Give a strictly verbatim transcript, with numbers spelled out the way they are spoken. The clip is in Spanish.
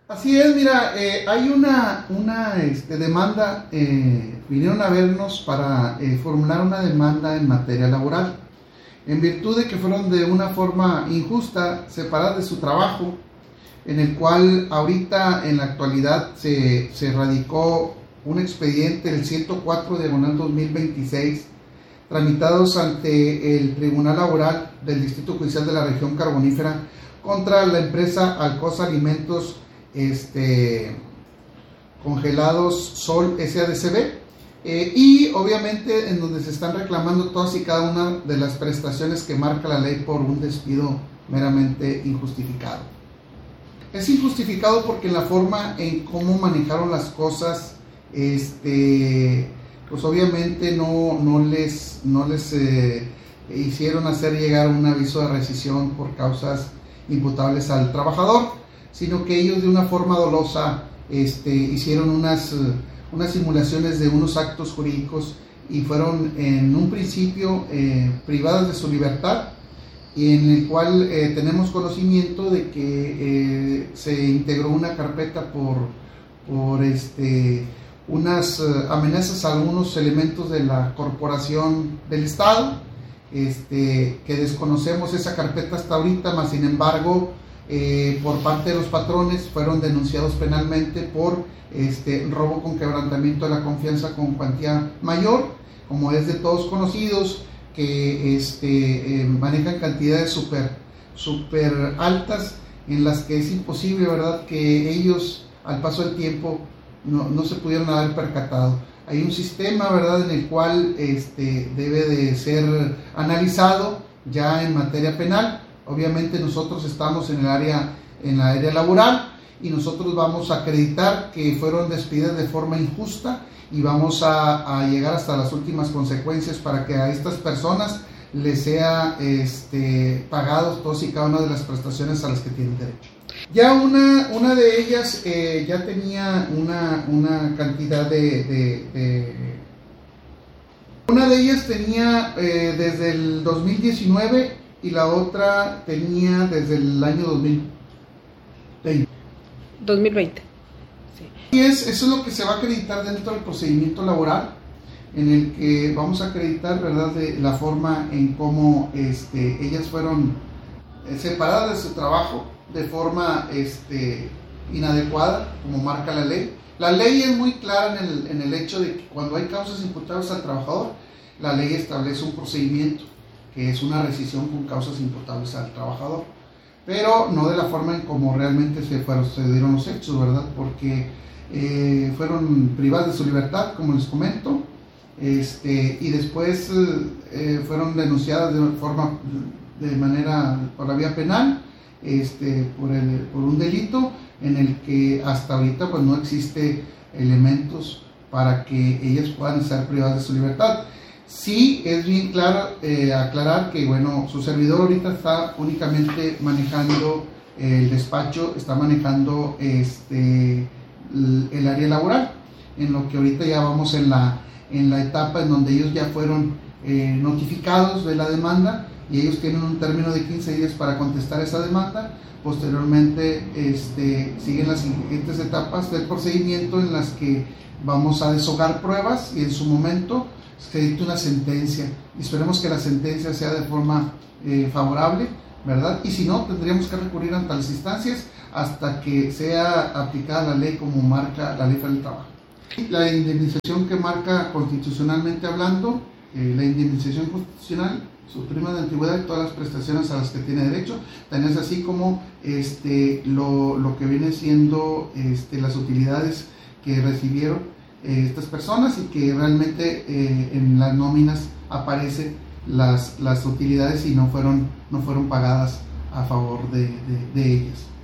Así es, mira, eh, hay una, una este, demanda, eh, vinieron a vernos para eh, formular una demanda en materia laboral, en virtud de que fueron de una forma injusta separadas de su trabajo, en el cual ahorita en la actualidad se, se radicó un expediente, el ciento cuatro diagonal dos mil veintiséis, tramitados ante el Tribunal Laboral del Distrito Judicial de la Región Carbonífera contra la empresa Alcosa Alimentos este, Congelados Sol S A D C B, eh, y obviamente en donde se están reclamando todas y cada una de las prestaciones que marca la ley por un despido meramente injustificado. Es injustificado porque la forma en cómo manejaron las cosas, este, pues obviamente no, no les, no les eh, hicieron hacer llegar un aviso de rescisión por causas imputables al trabajador, sino que ellos de una forma dolosa este, hicieron unas, unas simulaciones de unos actos jurídicos y fueron en un principio eh, privadas de su libertad, y en el cual eh, tenemos conocimiento de que eh, se integró una carpeta por, por este, unas eh, amenazas a algunos elementos de la corporación del Estado, este, que desconocemos esa carpeta hasta ahorita, mas sin embargo eh, por parte de los patrones fueron denunciados penalmente por este, robo con quebrantamiento de la confianza con cuantía mayor, como es de todos conocidos, que este, eh, manejan cantidades súper super altas en las que es imposible, ¿verdad?, que ellos al paso del tiempo no, no se pudieron haber percatado. Hay un sistema, ¿verdad?, en el cual este, debe de ser analizado ya en materia penal. Obviamente nosotros estamos en el área, en la área laboral, y nosotros vamos a acreditar que fueron despedidas de forma injusta y vamos a, a llegar hasta las últimas consecuencias para que a estas personas les sea este, pagados todos y cada una de las prestaciones a las que tienen derecho. Ya una, una de ellas eh, ya tenía una, una cantidad de, de, de... Una de ellas tenía eh, desde el dos mil diecinueve y la otra tenía desde el año dos mil veinte. dos mil veinte. Y es, eso es lo que se va a acreditar dentro del procedimiento laboral, en el que vamos a acreditar, ¿verdad?, de la forma en cómo este, ellas fueron separadas de su trabajo de forma este, inadecuada, como marca la ley. La ley es muy clara en el, en el hecho de que cuando hay causas imputables al trabajador, la ley establece un procedimiento, que es una rescisión con causas imputables al trabajador, pero no de la forma en cómo realmente se procedieron los hechos, ¿verdad?, porque eh, fueron privadas de su libertad, como les comento, este, y después eh, fueron denunciadas de forma, de manera, por la vía penal, este, por, el, por un delito en el que hasta ahorita pues no existe elementos para que ellas puedan estar privadas de su libertad. Sí, es bien claro eh, aclarar que, bueno, su servidor ahorita está únicamente manejando eh, el despacho, está manejando este, el, el área laboral, en lo que ahorita ya vamos en la, en la etapa en donde ellos ya fueron eh, notificados de la demanda, y ellos tienen un término de quince días para contestar esa demanda. Posteriormente este, siguen las siguientes etapas del procedimiento, en las que vamos a deshogar pruebas y en su momento se dicta una sentencia. Esperemos que la sentencia sea de forma eh, favorable, ¿verdad? Y si no, tendríamos que recurrir ante las instancias hasta que sea aplicada la ley como marca la Ley Federal del Trabajo. La indemnización que marca constitucionalmente hablando, eh, la indemnización constitucional su prima de antigüedad y todas las prestaciones a las que tiene derecho, también es así como este, lo, lo que viene siendo este, las utilidades que recibieron eh, estas personas, y que realmente eh, en las nóminas aparecen las, las utilidades y no fueron, no fueron pagadas a favor de, de, de ellas.